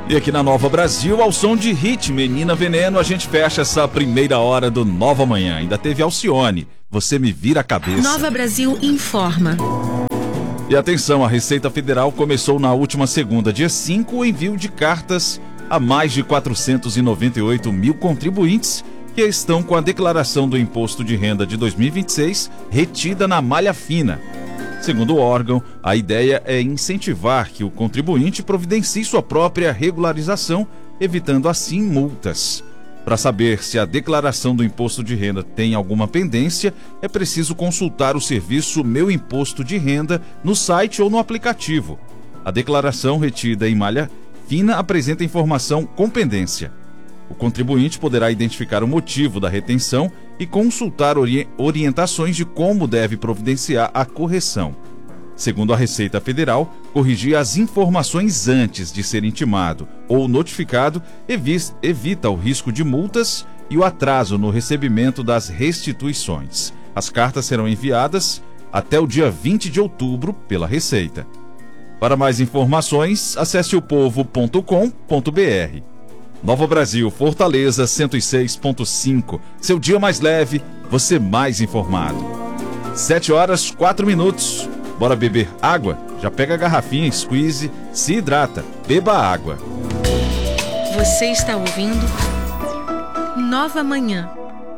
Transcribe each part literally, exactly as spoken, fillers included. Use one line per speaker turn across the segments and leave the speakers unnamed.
E aqui na Nova Brasil, ao som de Hit, Menina Veneno, a gente fecha essa primeira hora do Nova Manhã. Ainda teve Alcione, Você Me Vira a Cabeça.
Nova Brasil informa.
E atenção, a Receita Federal começou na última segunda, dia cinco, o envio de cartas a mais de quatrocentos e noventa e oito mil contribuintes que estão com a declaração do Imposto de Renda de dois mil e vinte e seis retida na malha fina. Segundo o órgão, a ideia é incentivar que o contribuinte providencie sua própria regularização, evitando assim multas. Para saber se a declaração do imposto de renda tem alguma pendência, é preciso consultar o serviço Meu Imposto de Renda no site ou no aplicativo. A declaração retida em malha fina apresenta informação com pendência. O contribuinte poderá identificar o motivo da retenção e consultar ori- orientações de como deve providenciar a correção. Segundo a Receita Federal, corrigir as informações antes de ser intimado ou notificado evi- evita o risco de multas e o atraso no recebimento das restituições. As cartas serão enviadas até o dia vinte de outubro pela Receita. Para mais informações, acesse o povo ponto com ponto br. Nova Brasil, Fortaleza cento e seis ponto cinco. Seu dia mais leve, você mais informado. sete horas, quatro minutos. Bora beber água? Já pega a garrafinha, squeeze, se hidrata, beba água.
Você está ouvindo Nova Manhã.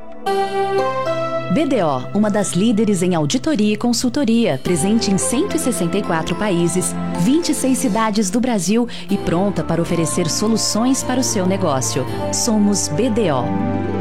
B D O, uma das líderes em auditoria e consultoria, presente em cento e sessenta e quatro países, vinte e seis cidades do Brasil e pronta para oferecer soluções para o seu negócio. Somos B D O.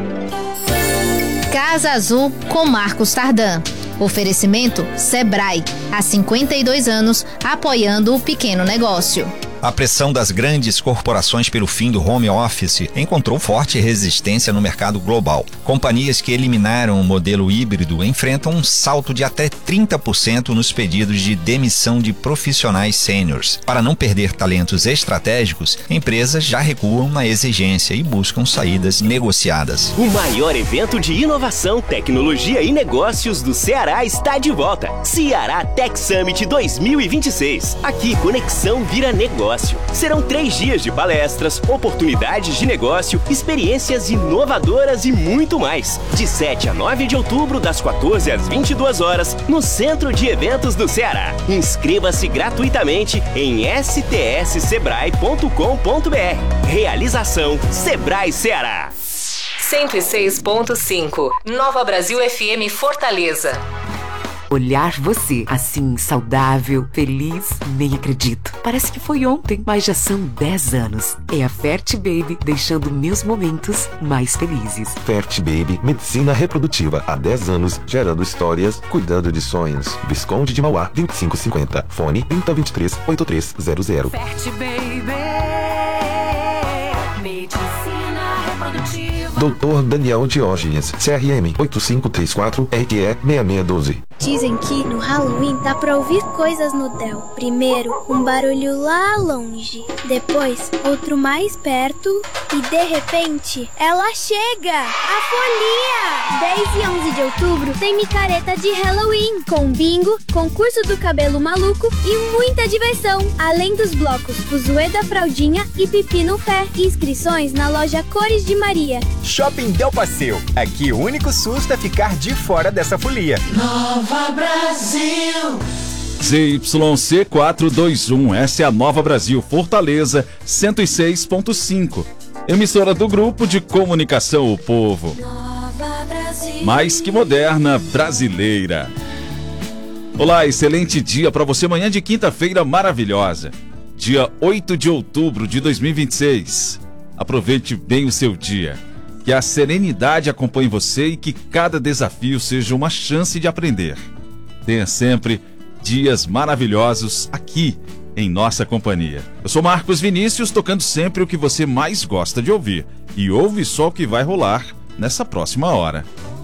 Casa Azul com Marcos Tardan. Oferecimento Sebrae, há cinquenta e dois anos, apoiando o pequeno negócio.
A pressão das grandes corporações pelo fim do home office encontrou forte resistência no mercado global. Companhias que eliminaram o modelo híbrido enfrentam um salto de até trinta por cento nos pedidos de demissão de profissionais sêniors. Para não perder talentos estratégicos, empresas já recuam na exigência e buscam saídas negociadas.
O maior evento de inovação, tecnologia e negócios do Ceará está de volta. Ceará Tech Summit dois mil e vinte e seis. Aqui, conexão vira negócio. Serão três dias de palestras, oportunidades de negócio, experiências inovadoras e muito mais. De sete a nove de outubro, das quatorze às vinte e duas horas, no Centro de Eventos do Ceará. Inscreva-se gratuitamente em s t s sebrae ponto com ponto br. Realização Sebrae Ceará.
cento e seis ponto cinco. Nova Brasil F M Fortaleza.
Olhar você, assim, saudável, feliz, nem acredito. Parece que foi ontem, mas já são dez anos. É a Ferti Baby deixando meus momentos mais felizes.
Ferti Baby, medicina reprodutiva há dez anos, gerando histórias, cuidando de sonhos. Visconde de Mauá, vinte e cinco cinquenta. Fone trinta, vinte e três, oitenta e três zero zero.
Ferti Baby, medicina reprodutiva.
doutor Daniel Diógenes, C R M oito cinco três quatro R Q E seis seis um dois.
Dizem que no Halloween dá pra ouvir coisas no Del. Primeiro, um barulho lá longe. Depois, outro mais perto. E de repente, ela chega! A folia! dez e onze de outubro tem micareta de Halloween. Com bingo, concurso do cabelo maluco e muita diversão. Além dos blocos Fuzuê da Fraldinha e Pipi no Pé. Inscrições na loja Cores de Maria.
Shopping Del Passeio. Aqui o único susto é ficar de fora dessa folia.
Nova Brasil.
Z Y C quatrocentos e vinte e um, essa é a Nova Brasil, Fortaleza cento e seis ponto cinco. Emissora do Grupo de Comunicação O Povo. Mais que moderna, brasileira. Olá, excelente dia para você, manhã de quinta-feira maravilhosa. Dia oito de outubro de dois mil e vinte e seis. Aproveite bem o seu dia. Que a serenidade acompanhe você e que cada desafio seja uma chance de aprender. Tenha sempre dias maravilhosos aqui em nossa companhia. Eu sou Marcos Vinícius, tocando sempre o que você mais gosta de ouvir. E ouve só o que vai rolar nessa próxima hora.